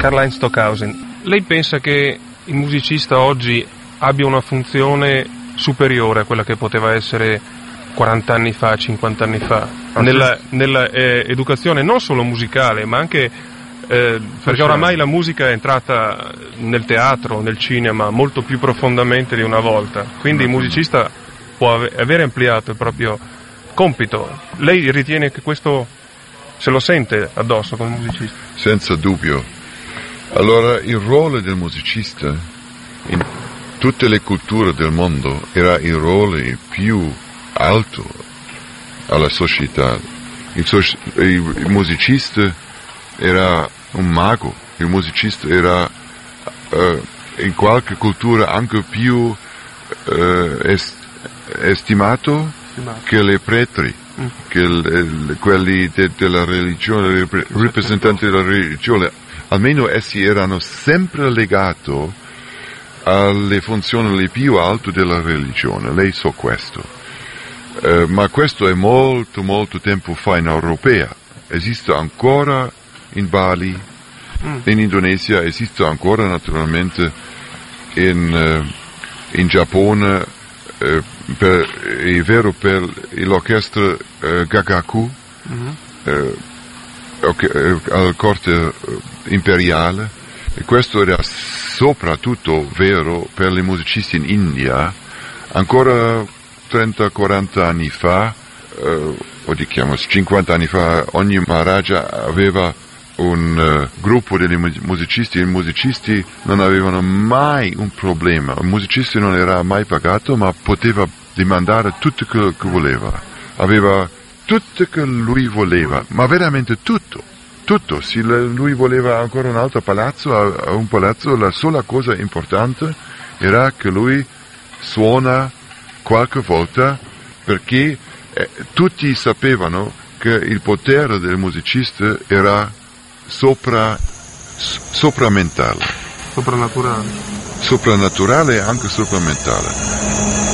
Karl-Heinz Stockhausen, lei pensa che il musicista oggi abbia una funzione superiore a quella che poteva essere 40 anni fa, 50 anni fa, nella educazione non solo musicale, ma anche perché oramai la musica è entrata nel teatro, nel cinema, molto più profondamente di una volta, quindi il musicista può avere ampliato il proprio compito. Lei ritiene che questo se lo sente addosso come musicista? Senza dubbio. Allora, il ruolo del musicista in tutte le culture del mondo era il ruolo più alto alla società. Il musicista era un mago, il musicista era in qualche cultura anche più estimato che le preti, che quelli della religione, i rappresentanti della religione, almeno essi erano sempre legati alle funzioni più alte della religione, lei sa questo. Ma questo è molto molto tempo fa in Europa, esiste ancora in Bali, in Indonesia, esiste ancora naturalmente in Giappone, è vero per l'orchestra Gagaku, alla corte imperiale, e questo era soprattutto vero per i musicisti in India, ancora 30-40 anni fa, o diciamo 50 anni fa, ogni Maharaja aveva un gruppo di musicisti, e i musicisti non avevano mai un problema, il musicista non era mai pagato, ma poteva demandare tutto quello che voleva, aveva tutto che lui voleva, ma veramente tutto, se lui voleva ancora un altro palazzo, la sola cosa importante era che lui suona qualche volta, perché tutti sapevano che il potere del musicista era sopramentale. Soprannaturale. Soprannaturale e anche sopramentale.